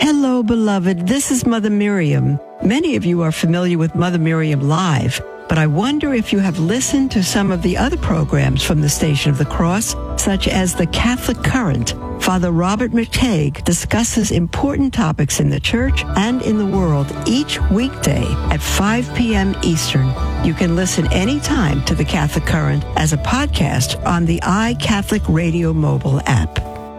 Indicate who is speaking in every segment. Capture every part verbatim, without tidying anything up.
Speaker 1: Hello, beloved. This is Mother Miriam. Many of you are familiar with Mother Miriam Live, but I wonder if you have listened to some of the other programs from the Station of the Cross, such as the Catholic Current. Father Robert McTague discusses important topics in the church and in the world each weekday at five p.m. Eastern. You can listen anytime to the Catholic Current as a podcast on the iCatholic Radio mobile app.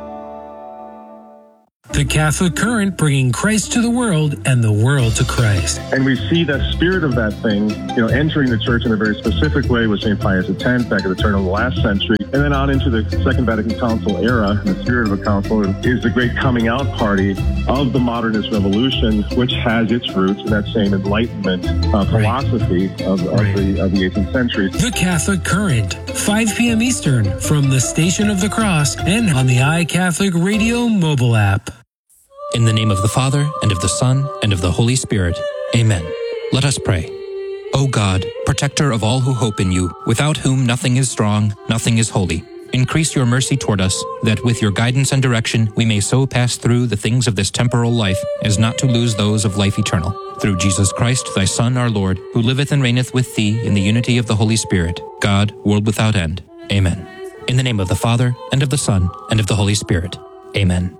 Speaker 2: The Catholic Current, bringing Christ to the world and the world to Christ.
Speaker 3: And we see that spirit of that thing, you know, entering the church in a very specific way with Saint Pius X back at the turn of the last century, and then on into the Second Vatican Council era. The spirit of a council is the great coming out party of the modernist revolution, which has its roots in that same Enlightenment uh, philosophy right. of, of, right. the, of the eighteenth century.
Speaker 2: The Catholic Current, five p.m. Eastern, from the Station of the Cross and on the iCatholic Radio mobile app.
Speaker 4: In the name of the Father, and of the Son, and of the Holy Spirit. Amen. Let us pray. O God, protector of all who hope in you, without whom nothing is strong, nothing is holy, increase your mercy toward us, that with your guidance and direction we may so pass through the things of this temporal life as not to lose those of life eternal. Through Jesus Christ, thy Son, our Lord, who liveth and reigneth with thee in the unity of the Holy Spirit, God, world without end. Amen. In the name of the Father, and of the Son, and of the Holy Spirit. Amen.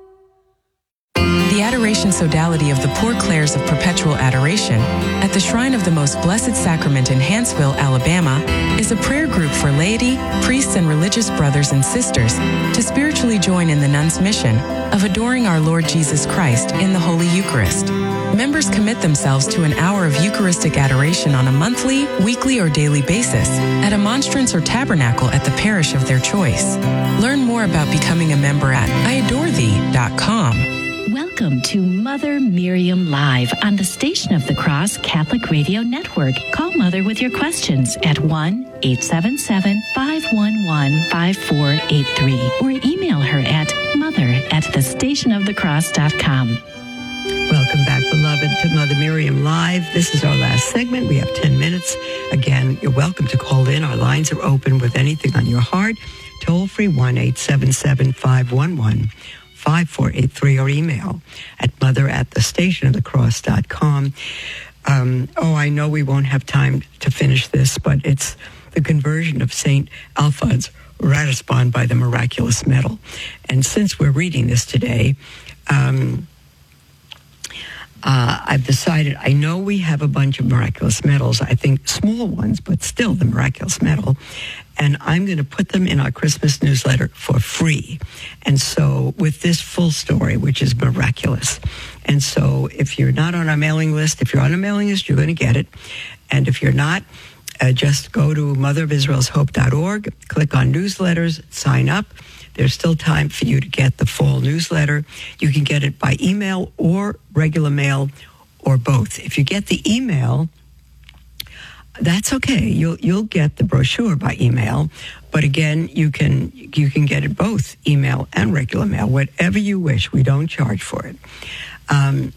Speaker 5: The Adoration Sodality of the Poor Clares of Perpetual Adoration at the Shrine of the Most Blessed Sacrament in Hanceville, Alabama, is a prayer group for laity, priests, and religious brothers and sisters to spiritually join in the nuns' mission of adoring our Lord Jesus Christ in the Holy Eucharist. Members commit themselves to an hour of Eucharistic adoration on a monthly, weekly, or daily basis at a monstrance or tabernacle at the parish of their choice. Learn more about becoming a member at I adore thee dot com.
Speaker 6: Welcome to Mother Miriam Live on the Station of the Cross Catholic Radio Network. Call Mother with your questions at one eight seven seven, five one one, five four eight three or email her at mother at the station of the cross dot com.
Speaker 1: Welcome back, beloved, to Mother Miriam Live. This is our last segment. We have ten minutes. Again, you're welcome to call in. Our lines are open with anything on your heart. Toll free one eight seven seven, five one one, five four eight three or email at mother at the station of the cross dot com. Um, oh, I know we won't have time to finish this, but it's the conversion of Saint Alphonse Ratisbonne by the miraculous medal. And since we're reading this today, um, uh, I've decided, I know we have a bunch of miraculous medals, I think small ones, but still the miraculous medal. And I'm going to put them in our Christmas newsletter for free. And so with this full story, which is miraculous. And so if you're not on our mailing list, if you're on a mailing list, you're going to get it. And if you're not, uh, just go to mother of israel's hope dot org, click on newsletters, sign up. There's still time for you to get the full newsletter. You can get it by email or regular mail or both. If you get the email, that's okay. You'll you'll get the brochure by email, but again, you can you can get it both email and regular mail, whatever you wish. We don't charge for it. Um,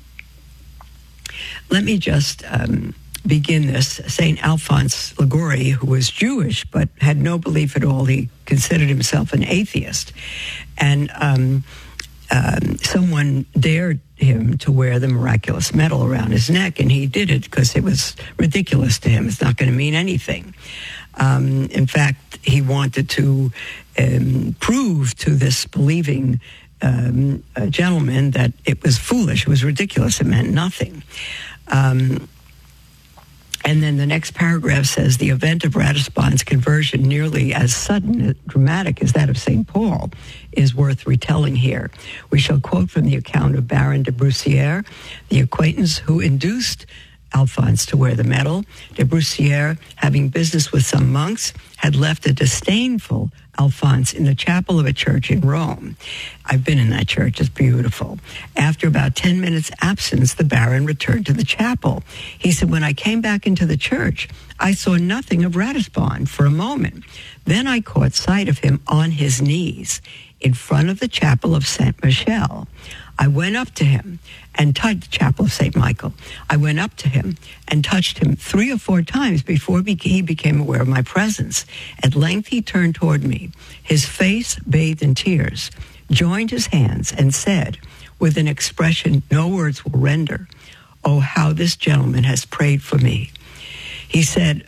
Speaker 1: let me just um, begin this. Saint Alphonse Liguori, who was Jewish but had no belief at all, he considered himself an atheist, and um, um, someone dared him to wear the miraculous medal around his neck, and he did it because it was ridiculous to him. It's not going to mean anything. Um, in fact, he wanted to um, prove to this believing um, uh, gentleman that it was foolish, it was ridiculous, it meant nothing. Um, and then the next paragraph says, the event of Ratisbonne's conversion, nearly as sudden and dramatic as that of Saint Paul, is worth retelling here. We shall quote from the account of Baron de Brussiere, the acquaintance who induced Alphonse to wear the medal. De Brussiere, having business with some monks, had left a disdainful Alphonse in the chapel of a church in Rome. I've been in that church. It's beautiful. After about ten minutes' absence, the Baron returned to the chapel. He said, when I came back into the church, I saw nothing of Ratisbonne for a moment. Then I caught sight of him on his knees in front of the chapel of Saint Michel. I went up to him and touched the chapel of Saint Michael. I went up to him and touched him three or four times before he became aware of my presence. At length he turned toward me, his face bathed in tears, joined his hands and said, with an expression no words will render. Oh, how this gentleman has prayed for me. He said,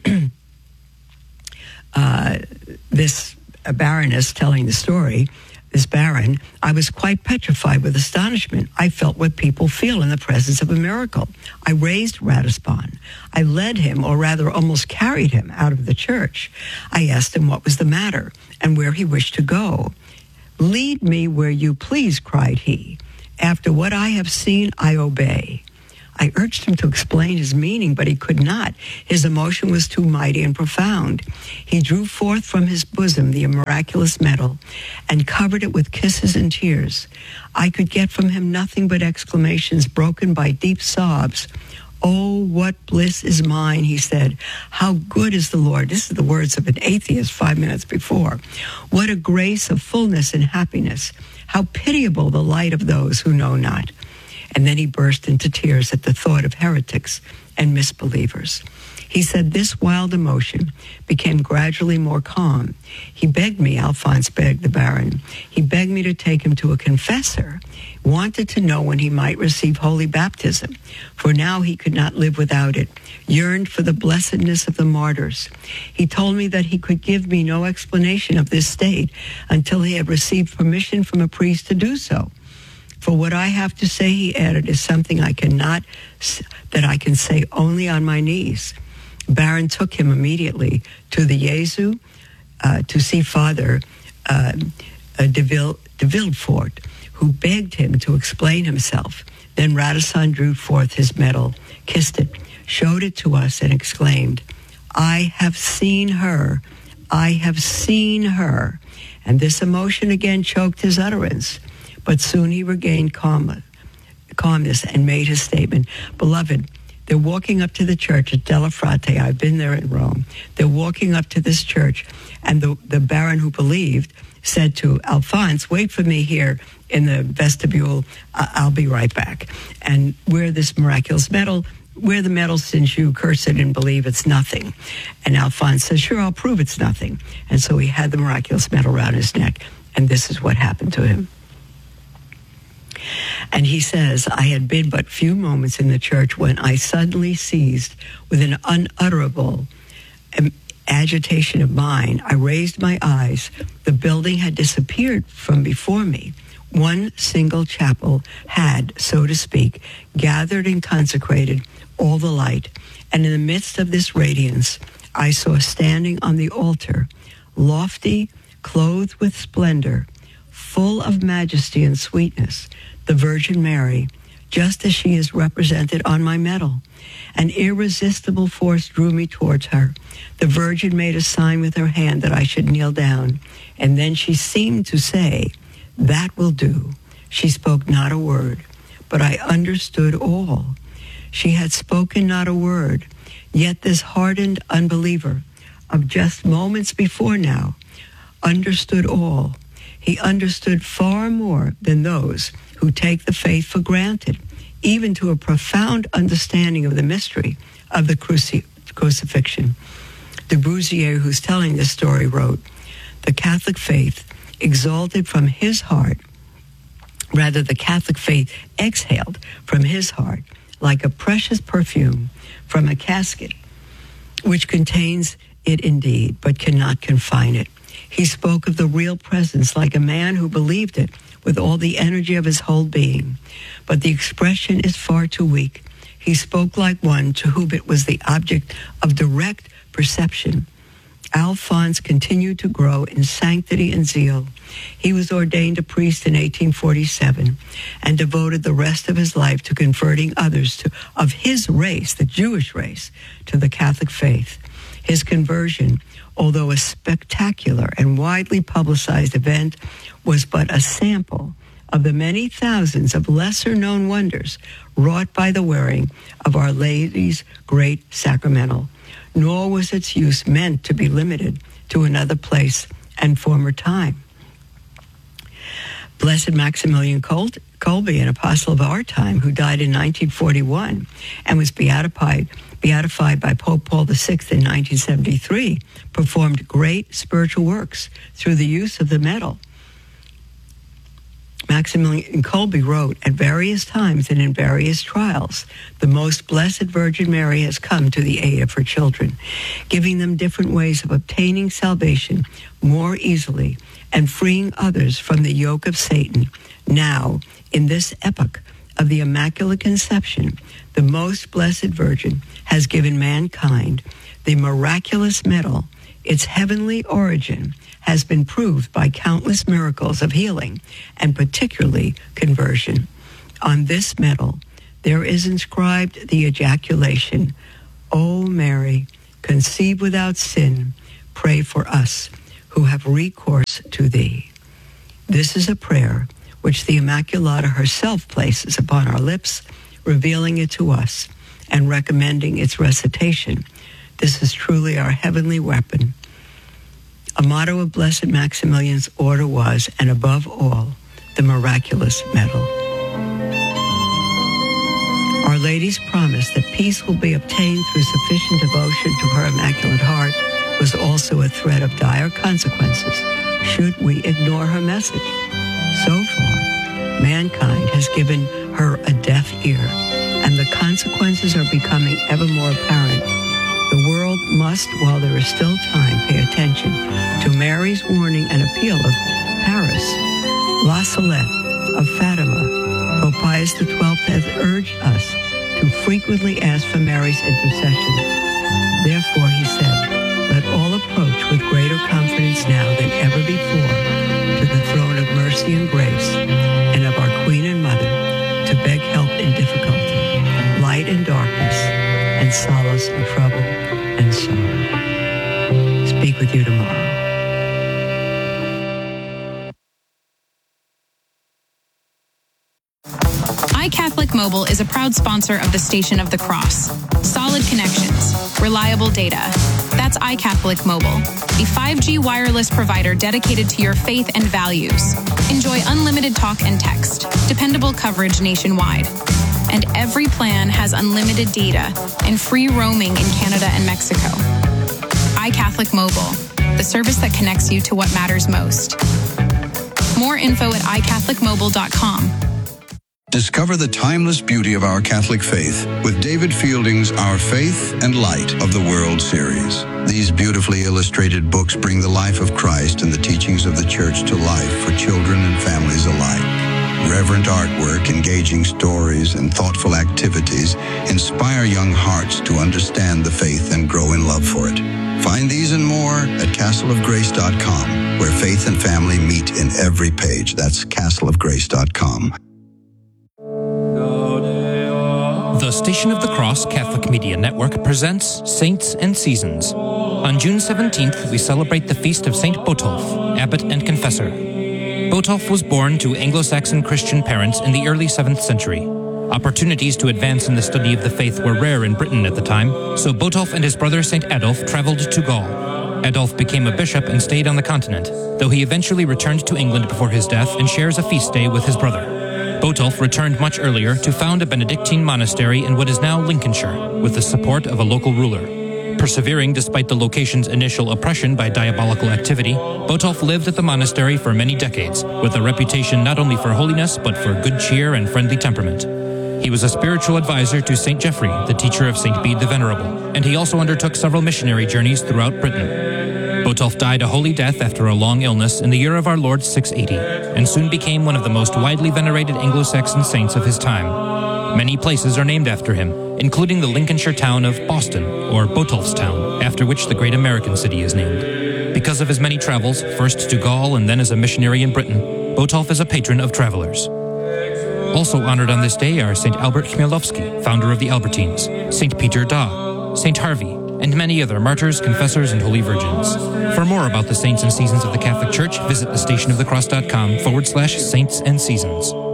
Speaker 1: uh, this a baroness telling the story, this baron, I was quite petrified with astonishment. I felt what people feel in the presence of a miracle. I raised Ratisbon. I led him, or rather almost carried him, out of the church. I asked him what was the matter and where he wished to go. Lead me where you please, cried he. After what I have seen, I obey. I urged him to explain his meaning, but he could not. His emotion was too mighty and profound. He drew forth from his bosom the miraculous medal and covered it with kisses and tears. I could get from him nothing but exclamations broken by deep sobs. Oh, what bliss is mine, he said. How good is the Lord. This is the words of an atheist five minutes before. What a grace of fullness and happiness. How pitiable the light of those who know not. And then he burst into tears at the thought of heretics and misbelievers. He said this wild emotion became gradually more calm. He begged me, Alphonse begged the baron, he begged me to take him to a confessor, wanted to know when he might receive holy baptism, for now he could not live without it, yearned for the blessedness of the martyrs. He told me that he could give me no explanation of this state until he had received permission from a priest to do so. For what I have to say, he added, is something I cannot, that I can say only on my knees. Baron took him immediately to the Jesu uh, to see Father uh, uh, de, Ville, de Villefort, who begged him to explain himself. Then Radisson drew forth his medal, kissed it, showed it to us, and exclaimed, I have seen her, I have seen her. And this emotion again choked his utterance. But soon he regained calm, calmness and made his statement. Beloved, they're walking up to the church at Della Frate. I've been there in Rome. They're walking up to this church, and the, the baron who believed said to Alphonse, wait for me here in the vestibule. Uh, I'll be right back. And wear this miraculous medal. Wear the medal since you curse it and believe it's nothing. And Alphonse says, sure, I'll prove it's nothing. And so he had the miraculous medal around his neck, and this is what happened to him. And he says, I had been but few moments in the church when I suddenly seized with an unutterable agitation of mind. I raised my eyes. The building had disappeared from before me. One single chapel had, so to speak, gathered and consecrated all the light. And in the midst of this radiance, I saw standing on the altar, lofty, clothed with splendor, full of majesty and sweetness, the Virgin Mary, just as she is represented on my medal. An irresistible force drew me towards her. The Virgin made a sign with her hand that I should kneel down, and then she seemed to say, that will do. She spoke not a word, but I understood all. She had spoken not a word, yet this hardened unbeliever of just moments before now understood all. He understood far more than those who take the faith for granted, even to a profound understanding of the mystery of the cruci- crucifixion. De Bruzier, who's telling this story, wrote, the Catholic faith exalted from his heart, rather the Catholic faith exhaled from his heart like a precious perfume from a casket, which contains it indeed, but cannot confine it. He spoke of the real presence like a man who believed it with all the energy of his whole being. But the expression is far too weak. He spoke like one to whom it was the object of direct perception. Alphonse continued to grow in sanctity and zeal. He was ordained a priest in eighteen forty-seven and devoted the rest of his life to converting others to, of his race, the Jewish race, to the Catholic faith. His conversion, although a spectacular and widely publicized event, was but a sample of the many thousands of lesser-known wonders wrought by the wearing of Our Lady's great sacramental. Nor was its use meant to be limited to another place and former time. Blessed Maximilian Col- Kolbe, an apostle of our time, who died in nineteen forty-one and was beatified, beatified by Pope Paul the Sixth in nineteen seventy-three, performed great spiritual works through the use of the medal. Maximilian Kolbe wrote, at various times and in various trials, the most blessed Virgin Mary has come to the aid of her children, giving them different ways of obtaining salvation more easily and freeing others from the yoke of Satan. Now, in this epoch of the Immaculate Conception, the most blessed Virgin has given mankind the miraculous medal. Its heavenly origin has been proved by countless miracles of healing and particularly conversion. On this medal, there is inscribed the ejaculation, O Mary, conceived without sin, pray for us who have recourse to thee. This is a prayer which the Immaculata herself places upon our lips, revealing it to us and recommending its recitation. This is truly our heavenly weapon. A motto of Blessed Maximilian's order was, and above all, the miraculous medal. Our Lady's promise that peace will be obtained through sufficient devotion to her Immaculate Heart was also a threat of dire consequences should we ignore her message. So far, mankind has given her a deaf ear, and the consequences are becoming ever more apparent. The world must, while there is still time, pay attention to Mary's warning and appeal of Paris, La Salette, of Fatima. Pope Pius the twelfth has urged us to frequently ask for Mary's intercession. Therefore, he said, let all approach with greater confidence now than ever before to the throne of mercy and grace and of our Queen and Mother to beg help in difficulty, light in darkness, and solace in trouble and sorrow. Speak with you tomorrow.
Speaker 7: iCatholic Mobile is a proud sponsor of the Station of the Cross. Solid connections, reliable data. That's iCatholic Mobile, a five G wireless provider dedicated to your faith and values. Enjoy unlimited talk and text, dependable coverage nationwide. And every plan has unlimited data and free roaming in Canada and Mexico. iCatholic Mobile, the service that connects you to what matters most. More info at i catholic mobile dot com.
Speaker 8: Discover the timeless beauty of our Catholic faith with David Fielding's Our Faith and Light of the World series. These beautifully illustrated books bring the life of Christ and the teachings of the Church to life for children and families alike. Reverent artwork, engaging stories, and thoughtful activities inspire young hearts to understand the faith and grow in love for it. Find these and more at castle of grace dot com, where faith and family meet in every page. That's castle of grace dot com.
Speaker 4: The Station of the Cross Catholic Media Network presents Saints and Seasons. On June seventeenth, we celebrate the feast of Saint Botolph, abbot and confessor. Botolph was born to Anglo-Saxon Christian parents in the early seventh century. Opportunities to advance in the study of the faith were rare in Britain at the time, so Botolph and his brother Saint Adolf traveled to Gaul. Adolf became a bishop and stayed on the continent, though he eventually returned to England before his death and shares a feast day with his brother. Botolph returned much earlier to found a Benedictine monastery in what is now Lincolnshire, with the support of a local ruler. Persevering despite the location's initial oppression by diabolical activity, Botolph lived at the monastery for many decades, with a reputation not only for holiness, but for good cheer and friendly temperament. He was a spiritual advisor to Saint Geoffrey, the teacher of Saint Bede the Venerable, and he also undertook several missionary journeys throughout Britain. Botolph died a holy death after a long illness in the year of our Lord six eighty, and soon became one of the most widely venerated Anglo-Saxon saints of his time. Many places are named after him, including the Lincolnshire town of Boston, or Botolphstown, after which the great American city is named. Because of his many travels, first to Gaul and then as a missionary in Britain, Botolph is a patron of travelers. Also honored on this day are Saint Albert Chmielowski, founder of the Albertines, Saint Peter Daw, Saint Harvey, and many other martyrs, confessors, and holy virgins. For more about the saints and seasons of the Catholic Church, visit thestationofthecross.com forward slash saints and seasons.